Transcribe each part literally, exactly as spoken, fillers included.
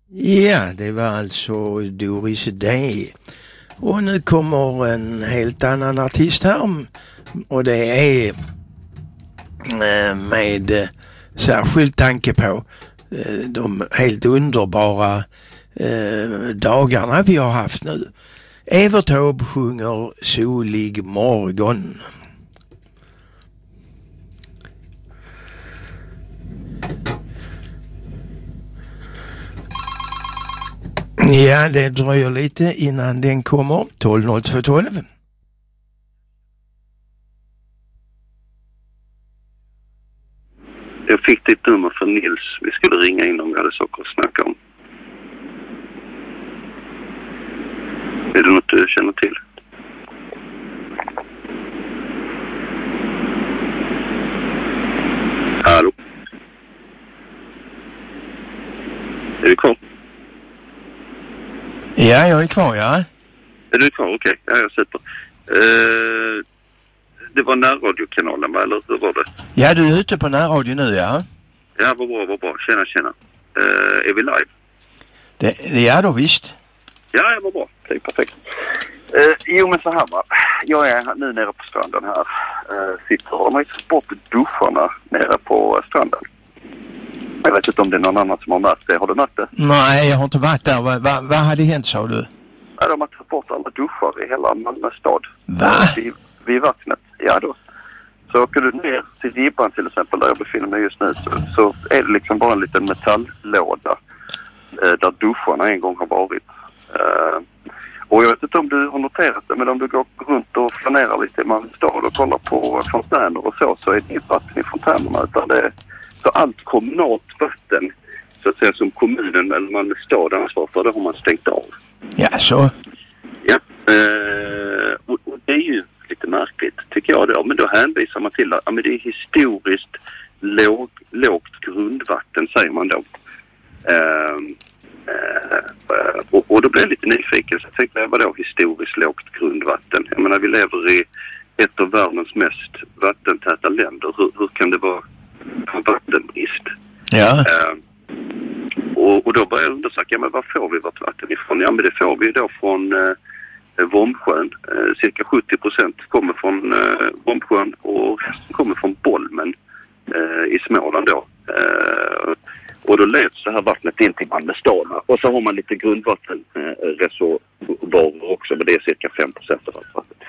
Ja, det var alltså Doris Day. Och nu kommer en helt annan artist här. Och det är med särskild tanke på de helt underbara dagarna vi har haft nu. Evert Taube sjunger Solig morgon. Ja, det dröjer lite innan den kommer. tolv noll två tolv. Jag fick ditt nummer från Nils. Vi skulle ringa in om vi hade saker att snacka om. Är det något du känner till? Hallå? Är du kvar? Ja, jag är kvar, ja. Är du kvar? Okej, okay. Ja, jag sitter. Uh, det var närradiokanalen, va? Eller hur var det? Ja, du är ute på närradio nu, ja. Ja, vad bra, vad bra. Tjena, tjena. Uh, är vi live? Det, ja, då visst. Ja, det var bra. Det är perfekt. Uh, jo, men så här, va. Jag är nu nere på stranden här. Uh, sitter och har ju bort duscharna nere på stranden. Jag vet inte om det är någon annan som har märkt det. Har du märkt det? Nej, jag har inte varit där. Vad va, va hade hänt, sa du? Ja, de har tagit bort alla duschar i hela Malmö stad. Va? Vid, vid vattnet. Ja då. Så åker du ner till Ribban till exempel, där jag befinner mig just nu, så, så är det liksom bara en liten metalllåda eh, där duscharna en gång har varit. Eh, och jag vet inte om du har noterat det, men om du går runt och flanerar lite i Malmö stad och kollar på fontäner och så, så är det inte vatten i fontänerna, utan det är så allt kommunalt vatten, så att säga, som kommunen eller Malmö stad ansvar för, det har man stängt av. Ja, så. Ja, eh, och, och det är ju lite märkligt, tycker jag då. Men då hänvisar man till att ja, men det är historiskt låg, lågt grundvatten, säger man då. Eh, eh, och, och då blir jag lite nyfiken. Så jag tänkte, vad då historiskt lågt grundvatten? Jag menar, vi lever i ett av världens mest vattentäta länder. Hur, hur kan det vara vattenbrist? Ja. Eh, och, och då börjar jag undersöka, ja, men var får vi vårt vatten ifrån? Ja, men det får vi då från eh, Vombsjön. Eh, cirka sjuttio procent kommer från eh, Vombsjön och resten kommer från Bolmen eh, i Småland då. Eh, och då leds det här vattnet in till Malmö stad. Och så har man lite grundvattenreservoarer eh, också, men det är cirka fem procent av allt vatten.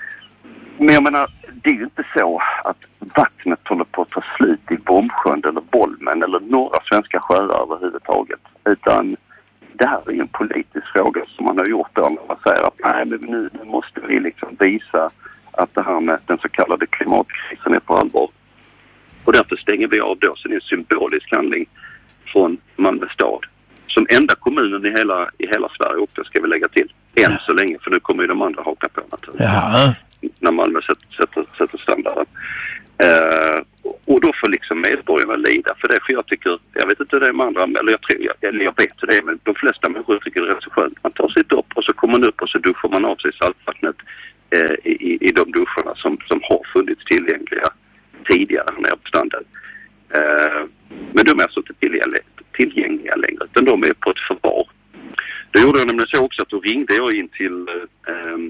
Men jag menar, det är ju inte så att vattnet håller på att ta slut i Vombsjön eller Bolmen eller några svenska sjöar överhuvudtaget. Utan det här är ju en politisk fråga som man har gjort då, när man säger att nej, men nu, nu måste vi liksom visa att det här med den så kallade klimatkrisen är på allvar. Och därför stänger vi av då, så det är en symbolisk handling från Malmö stad. Som enda kommunen i hela, i hela Sverige, och det ska vi lägga till. Än ja. Så länge, för nu kommer ju de andra haka på naturligtvis. Ja. När Malmö sätter, sätter, sätter standarden. Uh, och då får liksom medborgarna lida för det, för jag tycker, jag vet inte hur det är med andra, eller jag, tror, jag, eller jag vet hur det är, men de flesta människor tycker det är rätt så skönt. Man tar sitt upp och så kommer man upp och så duschar man av sig saltvattnet uh, i, i de duscharna som, som har funnits tillgängliga tidigare nere på stranden. Uh, men de är alltså inte tillgängliga, tillgängliga längre, utan de är på ett förvar. Då gjorde jag nämligen så också att då ringde jag in till uh,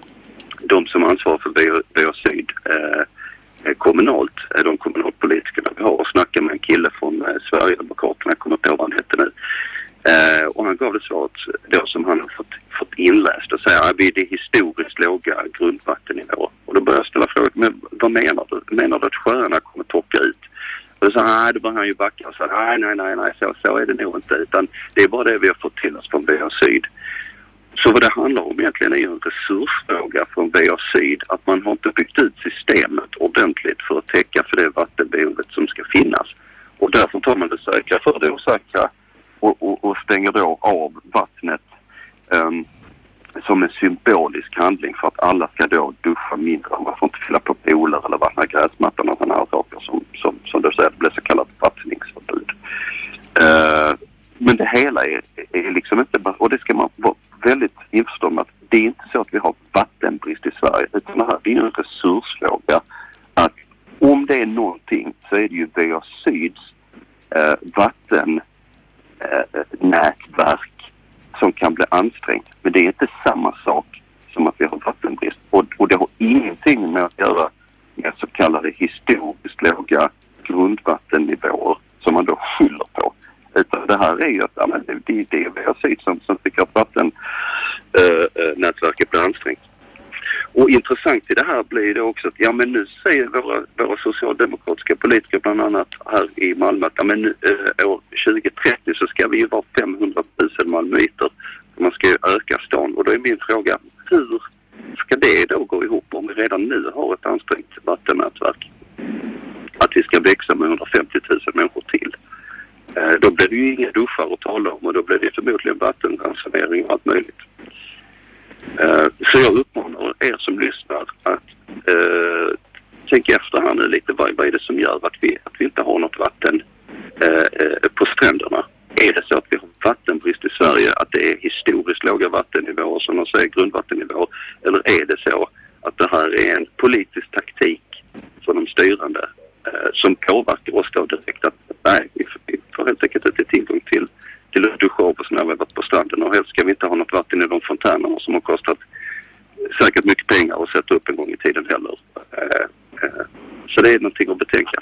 de som ansvarar för V A Syd uh, kommunalt, de kommunalpolitikerna vi har, och snackade med en kille från eh, Sverigedemokraterna, jag kommer på vad han hette nu. Eh, och han gav det svaret då som han har fått, fått inläst och säger att vi är det historiskt låga grundvattennivå. Och då börjar jag ställa frågan, men vad menar du? Menar du att sjöarna kommer torka ut? Och då sa han, nej, då börjar han ju backa och sa, nej, nej, nej, nej, så, så är det nog inte, utan det är bara det vi har fått till oss från V A Syd. Så vad det handlar om egentligen är ju en resursfråga från V A Syd, att man har inte byggt ut systemet ordentligt för att täcka för det vattenbehovet som ska finnas. Och därför tar man det säkra för det osäkra och, och, och stänger då av vattnet um, som en symbolisk handling för att alla ska då duscha mindre. Man får inte fylla på pooler eller vattna gräsmattan och sådana här saker som, som, som du säger, det blir så kallat vattningsförbud. Uh, men det hela är, är liksom inte bara, och det ska man vara väldigt införstådd med, att det är inte så att vi har vattenbrist i Sverige, utan det här är en resursfråga. Att om det är någonting så är det ju V A Syds eh, vatten eh, nätverk som kan bli ansträngt. Men det är inte samma sak som att vi har vattenbrist. Och, och det har ingenting med att göra med så kallade historiskt låga grundvattennivåer som man då skyller på. Utan det här är ju att ja, men det, det, det är V A C som, som tycker att vattennätverket äh, blir ansträngt. Och intressant i det här blir det också att ja men nu säger våra, våra socialdemokratiska politiker bland annat här i Malmö att ja, men nu, äh, år tjugo trettio så ska vi ju vara femhundratusen malmöiter. Man ska ju öka stan. Och då är min fråga, hur ska det då gå ihop om vi redan nu har ett ansträngt vattennätverk? Att vi ska växa med hundrafemtiotusen människor till. Eh, då blir det ju inga duschar att tala om och då blir det förmodligen vattenransonering och allt möjligt. Eh, så jag uppmanar er som lyssnar att eh, tänka efter här nu lite. Vad, vad är det som gör att vi, att vi inte har något vatten eh, på stränderna? Är det så att vi har vattenbrist i Sverige, att det är historiskt låga vattennivåer som de säger, grundvattennivåer? Eller är det så att det här är en politisk taktik för de styrande eh, som påverkar oss då direkt att nej, vi får helt enkelt inte tillgång till, till duschor när vi har varit på stranden och helst ska vi inte ha något vatten i de fontänerna som har kostat säkert mycket pengar att sätta upp en gång i tiden heller. Eh, eh, så det är någonting att betänka.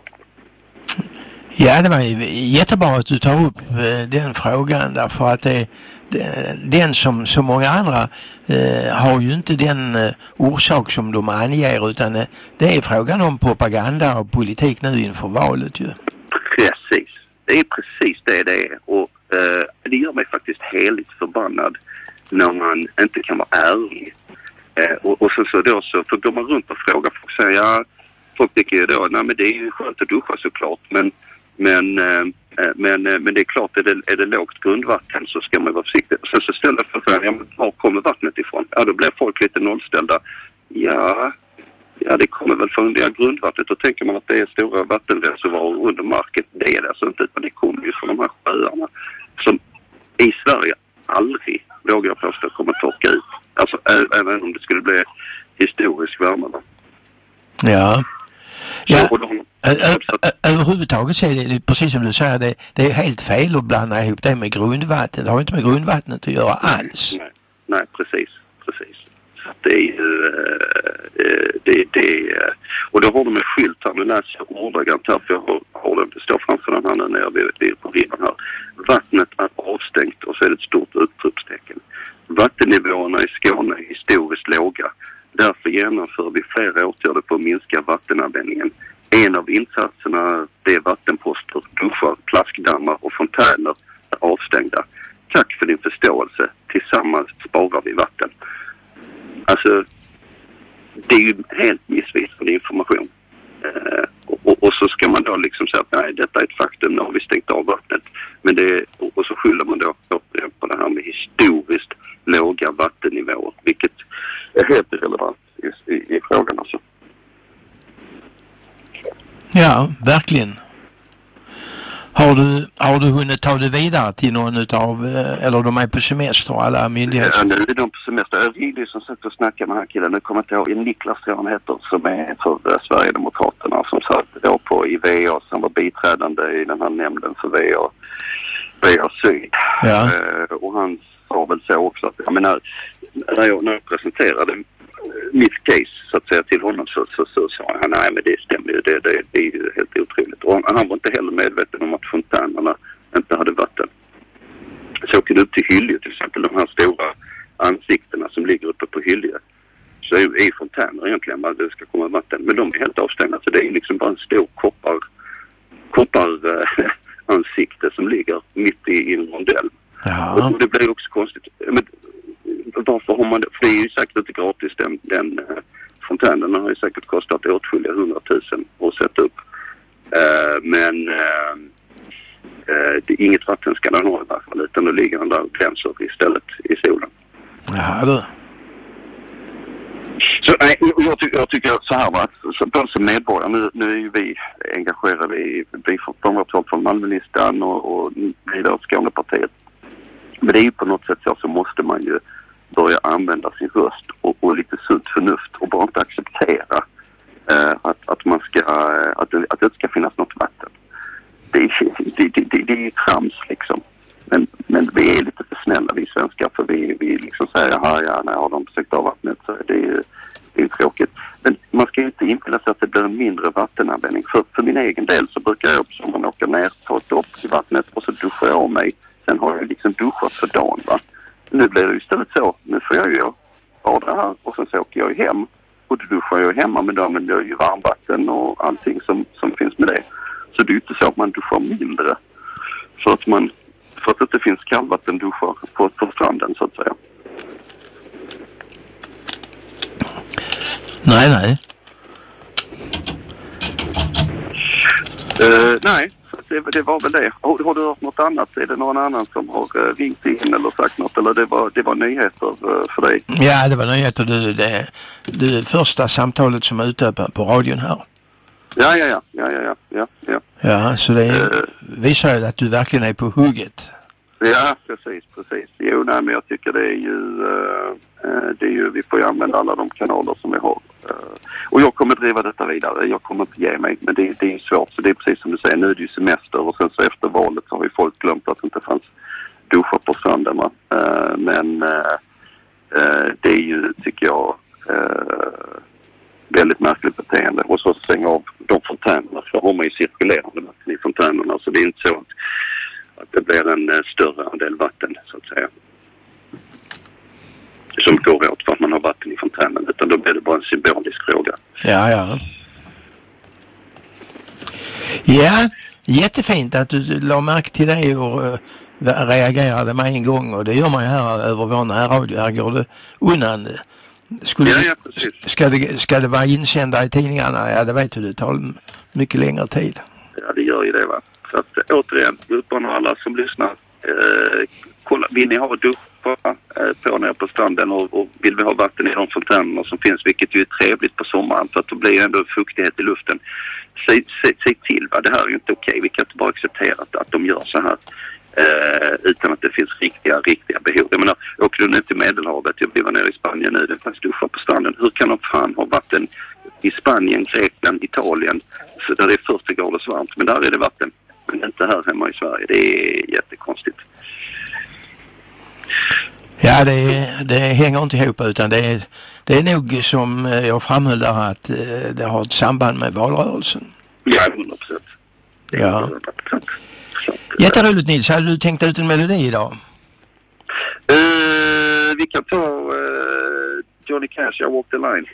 Ja, det var jättebra att du tar upp eh, den frågan därför att det, det, den som så många andra eh, har ju inte den eh, orsak som de anger utan eh, det är frågan om propaganda och politik nu inför valet ju. Precis, det är precis det det är och eh, det gör mig faktiskt heligt förbannad när man inte kan vara ärlig. Eh, och, och så, så då så för går man runt och frågar folk säger ja, folk tycker ju då, nej men det är ju skönt att duscha såklart men Men, eh, men, eh, men det är klart, är det, är det lågt grundvatten så ska man vara försiktig. Sen så ställer jag för frågan, ja, var kommer vattnet ifrån? Ja, då blir folk lite nollställda. Ja, ja det kommer väl från det grundvattnet. Då tänker man att det är stora vattenreservoarer under marken. Det är det alltså inte, utan det kommer ju från de här sjöarna som i Sverige aldrig, vågar jag påstå, kommer att torka ut. Alltså även om det skulle bli historisk värme. Ja. Ja, så, de, överhuvudtaget så är det precis som du säger, det, det är helt fel att blanda ihop det med grundvatten. Det har inte med grundvattnet att göra alls. Nej, nej precis, precis. Det är ju, äh, det, det, och då har de en skylt här, nu läser jag ordagrant här för jag har, har den, det står framför den här när jag är på ribban här. Vattnet är avstängt och så är det ett stort utropstecken. Vattennivåerna i Skåne är historiskt låga. Därför genomför vi flera åtgärder på att minska vattenanvändningen. En av insatserna är vattenposter, duschar, plaskdammar och fontäner är avstängda. Tack för din förståelse. Tillsammans sparar vi vatten. Alltså, det är ju helt missvisande information. Eh, och, och så ska man då liksom säga att nej, detta är ett faktum, nu har vi stängt av vattnet. Men det, och, och så skyller man då på det här med historiskt låga vattennivåer, vilket är helt irrelevant i, i, i frågan alltså. Ja, verkligen. Har du, har du hunnit ta det vidare till någon utav, eller de är på semester, alla myndigheter? Ja, nu är de på semester. Jag ringde som sagt och snackade med den här killen. Nu kommer jag inte ihåg, Niklas tror han heter, som är för uh, Sverigedemokraterna som satt då på i V A, som var biträdande i den här nämnden för V A, V A Syd. Ja. Uh, och han sa väl så också att, jag menar, när jag, när jag presenterade mitt case så att säga till honom så, så, så sa han nej men det stämmer ju, det, det, det är ju helt otroligt. Och han, han var inte heller medveten om att fontänerna inte hade vatten. Så åker du upp till Hylje till exempel, de här stora ansiktena som ligger uppe på Hylje, så är, är fontäner egentligen bara det ska komma vatten, men de är helt avstängda så det är liksom bara en stor koppar koppar äh, ansikte som ligger mitt i en rondell. Ja. Och det blir också konstigt. Men varför har man det? För det är ju säkert inte gratis. Den, den uh, fontänen har ju säkert kostat åtskilliga hundratusen att sätta upp. Uh, men uh, uh, det är inget vatten ska den ha i alla fall. Utan då ligger den där och glänser istället i solen. Ja, då. Så nej, jag, ty- jag tycker så här va, så, som medborgare, nu, nu är ju vi engagerade i, vi från vårt håll från Malmölistan och, och vidare Skånepartiet. Men det är ju på något sätt så, så måste man ju börja använda sin röst och, och lite sunt förnuft och bara inte acceptera eh, att, att man ska, att det, att det inte ska finnas något vatten. Det är, det, det, det, det är trams liksom. hajar när jag har dem försökt av vattnet, så det är ju det är tråkigt. Men man ska ju inte inbilla sig att det blir en mindre vattenanvändning. För, för min egen del så brukar jag som man åker ner, ta ett dopp i vattnet och så duschar jag av mig. Sen har jag liksom duschat för dagen, va. Nu blir det ju istället så. Nu får jag ju bada här och sen så åker jag ju hem. Och då duschar jag hemma, men då använder jag ju varmvatten och allting som, som finns med det. Så det är ju inte så att man duschar mindre. För att man för att det inte finns kallvattenduschar på, på stranden, så att säga. Nej, nej. Uh, nej, det, det var väl det. Har, har du hört något annat? Är det någon annan som har uh, ringt in eller sagt något? Eller det var, det var nyheter uh, för dig? Ja, det var nyheter. Det, det, det första samtalet som är ute på, på radion här. Ja, ja, ja. Ja, ja, ja, ja. Ja, så det uh, visar ju att du verkligen är på hugget. Ja, precis, precis. Jo, nej, men jag tycker det är ju, uh, det är ju, vi får ju använda alla de kanaler som vi har. Uh, och jag kommer driva detta vidare. Jag kommer inte ge mig, men det, det är svårt. Så det är precis som du säger, nu är det ju semester och sen så efter valet så har ju folk glömt att det inte fanns duschar på stranden. Uh, men uh, uh, det är ju, tycker jag, uh, väldigt märkligt beteende. Och så stänga av de fontänerna, för då har man ju cirkulerande vatten i fontänerna, så det är inte så att att det blir en uh, större andel vatten, så att säga, som går åt för att man har vatten i fontänen, utan då blir det bara en symbolisk fråga. Ja, ja. Ja, jättefint att du la märke till det och uh, reagerade med en gång, och det gör man ju här över vår närradio. Här går det undan. Skulle ja, ja, precis. Ska det, ska det vara insända i tidningarna? Ja, det vet du, det tar mycket längre tid. Ja, det gör ju det, va. Så att återigen, uppmanar alla som lyssnar, eh, kolla, vill ni ha duschar eh, på ner på stranden och, och vill vi ha vatten i de fontänerna som finns, vilket ju är trevligt på sommaren, för att då blir det ändå fuktighet i luften. Säg, säg, säg till, va, det här är ju inte okej, vi kan inte bara acceptera att, att de gör så här eh, utan att det finns riktiga, riktiga behov. Jag menar, åker du ner till Medelhavet, jag var nere i Spanien nu, det fanns duschar på stranden, hur kan de fan ha vatten i Spanien, Grekland, Italien, så där det är fyrtio grader varmt, men där är det vatten. Men inte här hemma i Sverige. Det är jättekonstigt. Ja, det, det hänger inte ihop, utan det är, det är nog som jag framhöll där, att det har ett samband med valrörelsen. Ja, hundra procent. Ja. hundra procent. Jätteroligt, Nils. Hade du tänkt ut en melodi idag? Uh, vi kan ta uh, Johnny Cash, I Walk the Line.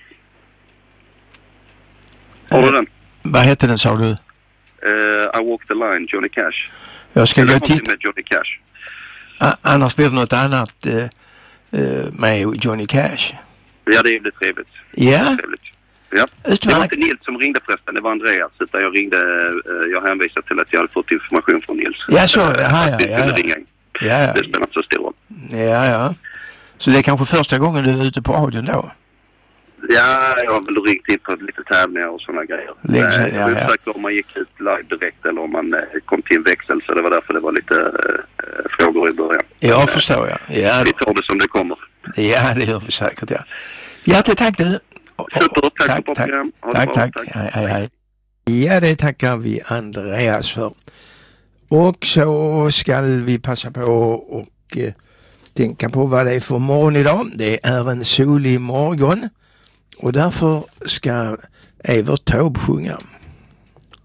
Har du den? Vad heter den, sa du? Uh, I Walk the Line, Johnny Cash. Jag ska gå till... med Johnny Cash. A- annars blir det något annat uh, uh, med Johnny Cash. Ja, det är lite trevligt. Ja. Trevligt. Ja. Det var inte Nils som ringde förresten, det var Andreas. Utan jag ringde, uh, jag hänvisade till att jag hade fått information från Nils. Ja, så. Jaha, ja, ja, ja. Ja, ja. Det spelar inte så stor roll. Ja, ja. Så det är kanske första gången du är ute på radion då? Ja, jag har väl ringt in på lite tävlingar och sådana grejer. Länge sedan, jag vet ja, inte om man gick ut live direkt eller om man eh, kom till en växel, så det var därför det var lite eh, frågor i början. Jag Men, förstår, ja. ja. Vi tar det som det kommer. Ja, det gör vi säkert, ja. Hjärtligt tack du. Super, tack, tack för program. Tack, tack. tack. Hej, hej, hej. Ja, det tackar vi Andreas för. Och så ska vi passa på och eh, tänka på vad det är för morgon idag. Det är en solig morgon. Och därför ska Evert Taube sjunga.